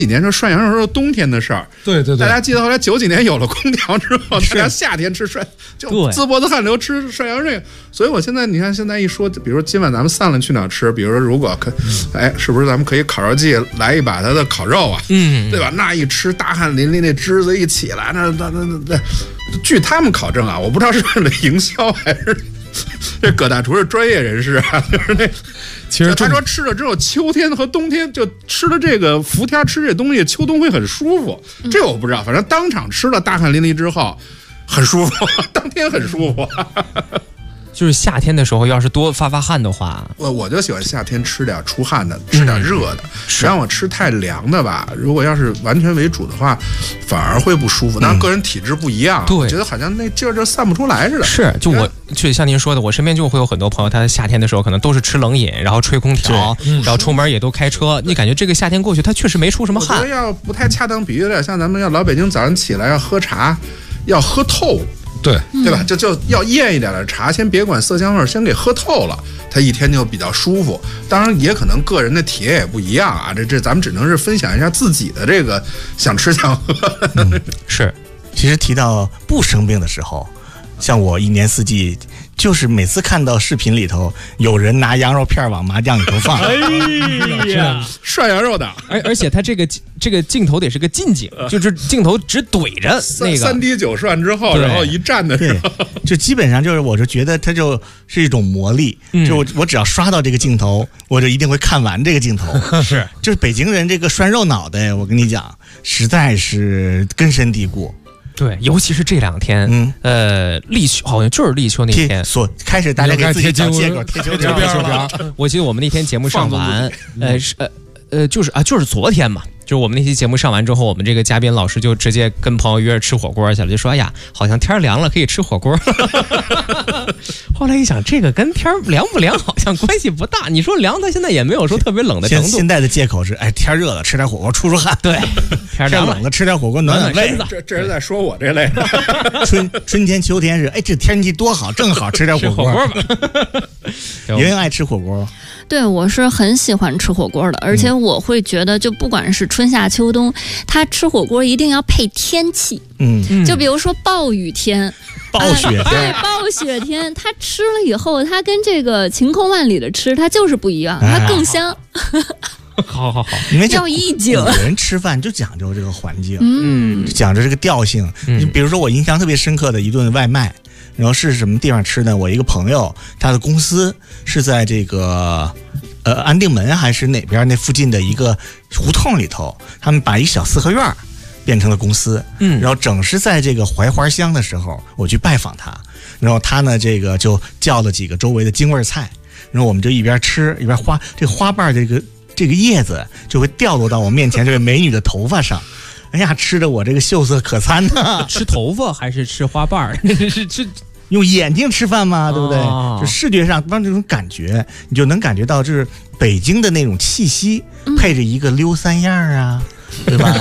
几年说涮羊肉是冬天的事儿， 对， 大家记得后来90几年有了空调之后，大家夏天吃就滋脖子汗流吃涮羊肉。所以我现在你看，现在一说，比如说今晚咱们散了去哪儿吃？比如说如果是不是咱们可以烤肉季来一把它的烤肉啊？对吧？那一吃大汗淋漓，那汁子一起来，那据他们考证啊，我不知道是为了营销还是这葛大厨是专业人士啊，就是那。其实他说吃了之后，秋天和冬天就吃了这个伏天，吃这东西秋冬会很舒服。这我不知道，反正当场吃了大汗淋漓之后，很舒服，当天很舒服。 就是夏天的时候，要是多发汗的话， 我就喜欢夏天吃点出汗的，吃点热的。让我吃太凉的吧，如果要是完全为主的话，反而会不舒服。但个人体质不一样，我觉得好像那劲儿就散不出来似的。 是，就像您说的，我身边就会有很多朋友，他在夏天的时候可能都是吃冷饮，然后吹空调，然后出门也都开车。你感觉这个夏天过去，他确实没出什么汗。 我觉得要不太恰当比喻，有点像咱们要老北京早上起来要喝茶，要喝透。对吧？就要艳一点的茶，先别管色香味，先给喝透了，它一天就比较舒服。当然，也可能个人的体验也不一样啊。这咱们只能是分享一下自己的这个想吃想喝。 是，其实提到不生病的时候，像我一年四季，就是每次看到视频里头有人拿羊肉片往麻酱里头放， 哎呀， 涮羊肉的， 而且它这个镜头得是个近景，就是镜头只怼着那个 3滴酒涮之后，然后一站的时候， 就基本上就是我就觉得它就是一种魔力，就我只要刷到这个镜头，我就一定会看完这个镜头。 是， 就是北京人这个涮肉脑袋，我跟你讲，实在是根深蒂固。 对，尤其是这2天，立秋好像就是立秋那天， 开始大家给自己找借口贴秋膘。 我记得我们那天节目上完，就是昨天嘛，就是我们那期节目上完之后，我们这个嘉宾老师就直接跟朋友约着吃火锅去了，就说：“哎呀，好像天凉了，可以吃火锅。”后来一想，这个跟天凉不凉好像关系不大。你说凉，它现在也没有说特别冷的程度。 现在的借口是，天热了吃点火锅出汗。 对，天冷了吃点火锅暖暖胃。 这是在说我这类。 春天秋天是，这天气多好，正好吃点火锅。莹莹爱吃火锅。 对，我是很喜欢吃火锅的，而且我会觉得，就不管是春夏秋冬，他吃火锅一定要配天气。就比如说暴雨天。 暴雪天， 对，暴雪天，它吃了以后，它跟这个晴空万里的吃，它就是不一样，它更香。 好， 因为要意境。 有人吃饭就讲究这个环境，讲究这个调性。比如说我印象特别深刻的一顿外卖，然后是什么地方吃呢？我一个朋友，他的公司是在这个安定门还是哪边那附近的一个胡同里头，他们把一小4合院变成了公司，然后正是在这个槐花香的时候，我去拜访他，然后他呢这个就叫了几个周围的京味菜，然后我们就一边吃一边这个花瓣这个叶子就会掉落到我面前这位美女的头发上，哎呀，吃的我这个秀色可餐呐！ 吃头发还是吃花瓣？是吃用眼睛吃饭嘛，对不对？就视觉上帮这种感觉，你就能感觉到就是北京的那种气息，配着一个溜三样啊，对吧？